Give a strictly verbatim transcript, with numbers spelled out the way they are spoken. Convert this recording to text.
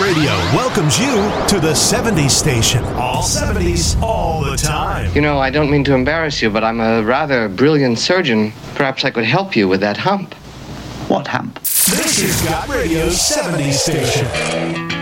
Radio welcomes you to the seventies station. All seventies, all the time. You know, I don't mean to embarrass you, but I'm a rather brilliant surgeon. Perhaps I could help you with that hump. What hump? This is Got Radio's seventies station.